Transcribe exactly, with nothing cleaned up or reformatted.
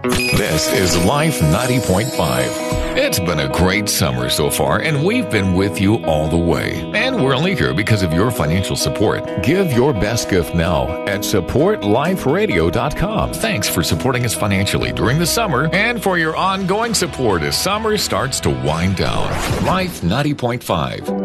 This is Life ninety point five. It's been a great summer so far, and we've been with you all the way. And we're only here because of your financial support. Give your best gift now at support life radio dot com. Thanks for supporting us financially during the summer and for your ongoing support as summer starts to wind down. Life ninety point five.